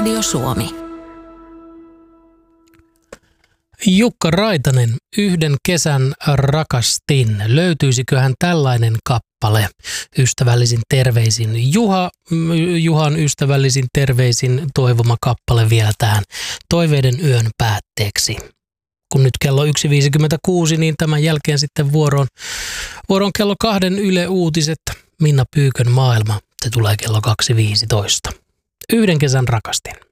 Radio Suomi. Jukka Raitanen, yhden kesän rakastin. Löytyisiköhän tällainen kappale? Ystävällisin terveisin Juhan ystävällisin terveisin toivoma kappale vielä tähän toiveiden yön päätteeksi. Kun nyt kello 1.56, niin tämän jälkeen sitten vuoroon kello 2 Yle Uutiset, Minna Pyykön maailma. Se tulee kello 2.15. Yhden kesän rakastin.